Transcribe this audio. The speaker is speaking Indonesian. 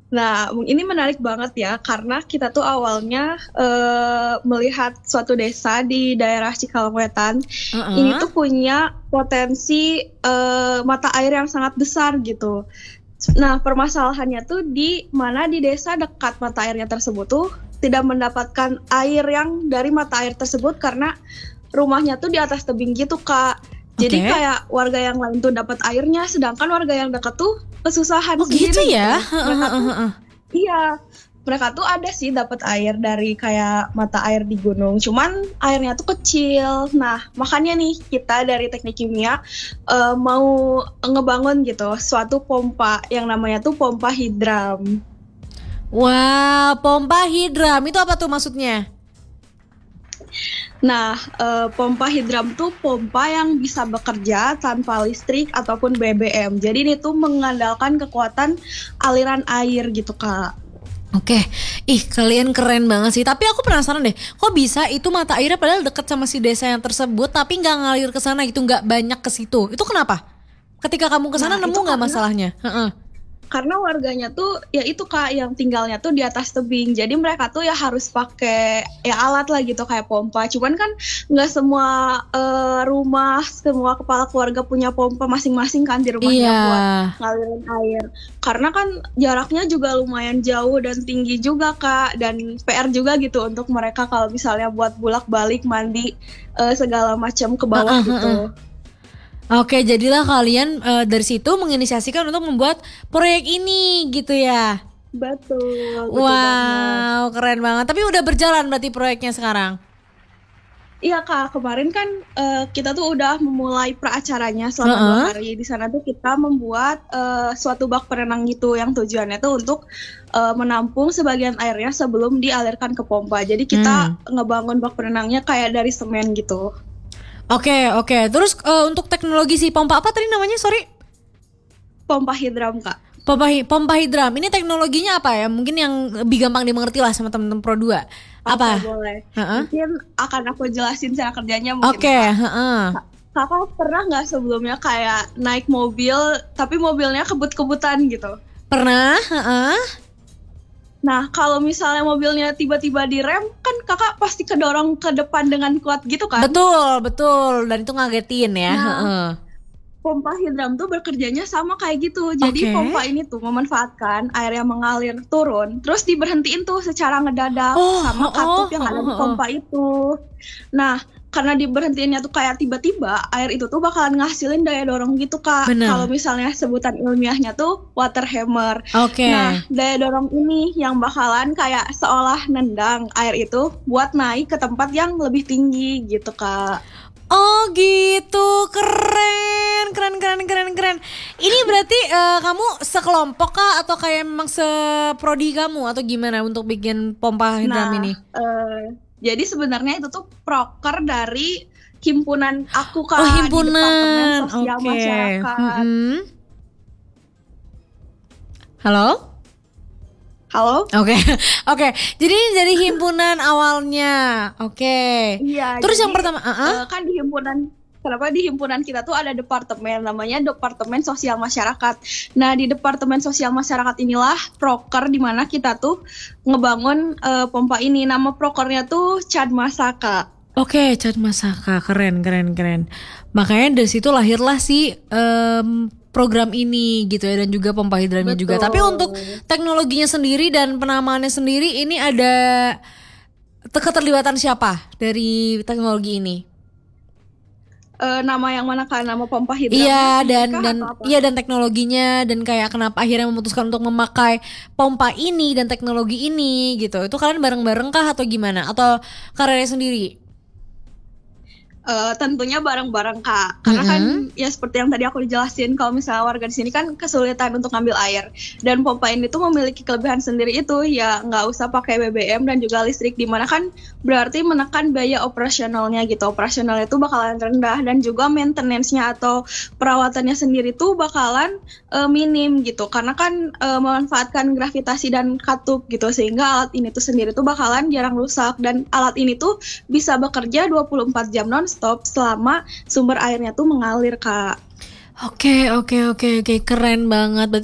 Nah, ini menarik banget ya, karena kita tuh awalnya melihat suatu desa di daerah Cikalongwetan, ini Heeh. tuh punya potensi mata air yang sangat besar gitu. Nah, permasalahannya tuh di mana di desa dekat mata airnya tersebut tuh tidak mendapatkan air yang dari mata air tersebut karena rumahnya tuh di atas tebing gitu, Kak. Jadi Oke. kayak warga yang lain tuh dapat airnya, sedangkan warga yang dekat tuh kesusahan Oh gitu sendiri ya. gitu. Heeh, Mereka heeh, tuh heeh. iya, mereka tuh ada sih dapat air dari kayak mata air di gunung, cuman airnya tuh kecil. Nah, makanya nih kita dari teknik kimia mau ngebangun gitu suatu pompa yang namanya tuh pompa hidram. Wah, pompa hidram itu apa tuh maksudnya? Nah, pompa hidram tuh pompa yang bisa bekerja tanpa listrik ataupun BBM. Jadi ini tuh mengandalkan kekuatan aliran air gitu, Kak. Oke, ih kalian keren banget sih. Tapi aku penasaran deh, kok bisa itu mata airnya padahal deket sama si desa yang tersebut, tapi nggak ngalir ke sana gitu, nggak banyak ke situ. Itu kenapa? Ketika kamu ke sana Nah, nemu itu nggak karena masalahnya? Heeh. warganya tuh ya itu Kak yang tinggalnya tuh di atas tebing. Jadi mereka tuh ya harus pakai ya alat lah gitu kayak pompa. Cuman kan nggak semua rumah, semua kepala keluarga punya pompa masing-masing kan di Iya. rumahnya buat ngalirin air. Karena kan jaraknya juga lumayan jauh dan tinggi juga Kak, dan PR juga gitu untuk mereka kalau misalnya buat bolak-balik mandi segala macam ke bawah Heeh, heeh. gitu. Oke, jadilah kalian dari situ menginisiasikan untuk membuat proyek ini gitu ya. Betul, betul banget. Wow, keren banget. Tapi udah berjalan berarti proyeknya sekarang. Iya Kak, kemarin kan kita tuh udah memulai praacaranya selama 2 Heeh. hari. Di sana tuh kita membuat suatu bak perenang gitu yang tujuannya tuh untuk menampung sebagian airnya sebelum dialirkan ke pompa. Jadi kita Hmm. ngebangun bak perenangnya kayak dari semen gitu. Oke, oke. Terus untuk teknologi si pompa apa tadi namanya? Sorry. Pompa hidram Kak. Pompa hidram. Ini teknologinya apa ya? Mungkin yang lebih gampang dimengerti lah sama temen-temen Pro 2. Oke Apa? boleh. Heeh. Mungkin akan aku jelasin cara kerjanya mungkin Oke, ya Kak. heeh. Kakak pernah nggak sebelumnya kayak naik mobil tapi mobilnya kebut-kebutan gitu? Pernah? Heeh. Nah, kalau misalnya mobilnya tiba-tiba direm, kan kakak pasti kedorong ke depan dengan kuat gitu kan? Betul, betul. Dan itu ngagetin ya. Nah, Heeh. pompa hidram tuh bekerjanya sama kayak gitu. Jadi Oke. pompa ini tuh memanfaatkan air yang mengalir turun, terus diberhentiin tuh secara ngedadak Oh, sama oh, katup yang ada oh, di oh, oh. pompa itu. Nah, karena diberhentiinnya tuh kayak tiba-tiba, air itu tuh bakalan ngasilin daya dorong gitu, Kak. Kalau Benar. misalnya sebutan ilmiahnya tuh water hammer. Oke. Nah, daya dorong ini yang bakalan kayak seolah nendang air itu buat naik ke tempat yang lebih tinggi gitu, Kak. Oh gitu, keren, keren, keren, keren, keren. Ini berarti kamu sekelompok kah atau kayak memang seprodi kamu atau gimana untuk bikin pompa hidram Nah, ini? jadi sebenarnya itu tuh proker dari himpunan aku, Oh Kak, di Departemen himpunan, Sosial oke. Masyarakat. Mm-mm. Halo? Halo? Oke, oke. Jadi dari himpunan awalnya, oke. Iya, Terus yang jadi pertama, kan di himpunan kenapa di himpunan kita tuh ada departemen namanya Departemen Sosial Masyarakat. Nah, di Departemen Sosial Masyarakat inilah proker di mana kita tuh ngebangun pompa ini. Nama prokernya tuh Chad Masaka. Oke, Cat Masaka, keren, keren, keren. Makanya dari situ lahirlah si program ini gitu ya dan juga pompa hidramnya juga. Tapi untuk Betul. teknologinya sendiri dan penamaannya sendiri ini ada keterlibatan siapa dari teknologi ini? Nama yang mana kan? Nama pompa hidramnya Iya sendiri kah dan atau apa? iya dan teknologinya dan kayak kenapa akhirnya memutuskan untuk memakai pompa ini dan teknologi ini gitu. Itu kalian bareng-bareng kah atau gimana? Atau karirnya sendiri? Tentunya bareng-bareng Kak, karena kan Mm-mm. ya seperti yang tadi aku dijelasin, kalau misalnya warga di sini kan kesulitan untuk ngambil air, dan pompa ini tuh memiliki kelebihan sendiri itu ya nggak usah pakai BBM dan juga listrik, dimana kan berarti menekan biaya operasionalnya gitu, operasionalnya itu bakalan rendah dan juga maintenance-nya atau perawatannya sendiri tuh bakalan minim gitu, karena kan memanfaatkan gravitasi dan katup gitu, sehingga alat ini tuh sendiri tuh bakalan jarang rusak, dan alat ini tuh bisa bekerja 24 jam non-stop selama sumber airnya tuh mengalir, Kak. Oke, oke, oke, oke, keren banget.